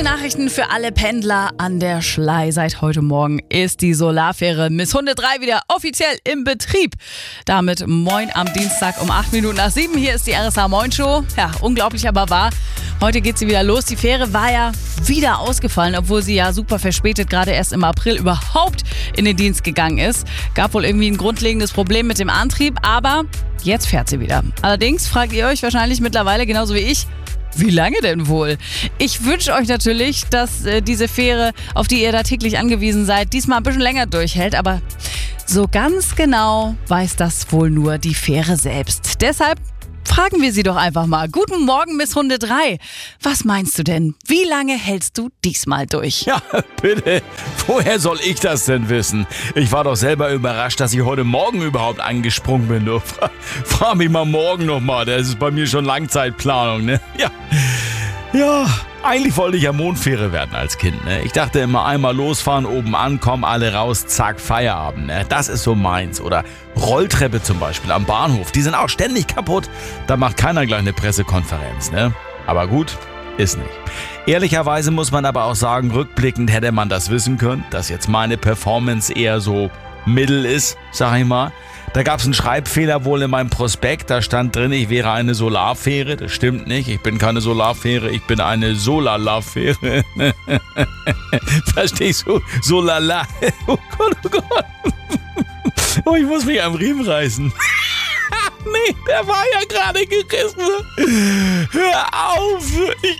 Gute Nachrichten für alle Pendler an der Schlei. Seit heute Morgen ist die Solarfähre Miss Hunde 3 wieder offiziell im Betrieb. Damit moin am Dienstag um 8 Minuten nach 7. Hier ist die RSH Moin Show. Ja, unglaublich, aber wahr. Heute geht sie wieder los. Die Fähre war ja wieder ausgefallen, obwohl sie ja super verspätet gerade erst im April überhaupt in den Dienst gegangen ist. Gab wohl irgendwie ein grundlegendes Problem mit dem Antrieb, aber jetzt fährt sie wieder. Allerdings fragt ihr euch wahrscheinlich mittlerweile genauso wie ich, wie lange denn wohl? Ich wünsche euch natürlich, dass diese Fähre, auf die ihr da täglich angewiesen seid, diesmal ein bisschen länger durchhält. Aber so ganz genau weiß das wohl nur die Fähre selbst. Deshalb fragen wir sie doch einfach mal. Guten Morgen, Miss Hunde 3. Was meinst du denn? Wie lange hältst du diesmal durch? Ja, bitte. Woher soll ich das denn wissen? Ich war doch selber überrascht, dass ich heute Morgen überhaupt angesprungen bin. Du. Frag mich mal morgen nochmal. Das ist bei mir schon Langzeitplanung, ne? Ja, eigentlich wollte ich ja Mondfähre werden als Kind, ne? Ich dachte immer, einmal losfahren, oben ankommen, alle raus, zack, Feierabend, ne? Das ist so meins. Oder Rolltreppe zum Beispiel am Bahnhof. Die sind auch ständig kaputt. Da macht keiner gleich eine Pressekonferenz, ne? Aber gut, ist nicht. Ehrlicherweise muss man aber auch sagen, rückblickend hätte man das wissen können, dass jetzt meine Performance eher so mittel ist, sag ich mal. Da gab es einen Schreibfehler wohl in meinem Prospekt. Da stand drin, ich wäre eine Solarfähre. Das stimmt nicht. Ich bin keine Solarfähre, ich bin eine Solalafähre. Verstehst du? Solala. Oh Gott, oh Gott. Oh, ich muss mich am Riemen reißen. Nee, der war ja gerade gerissen. Hör auf! Ich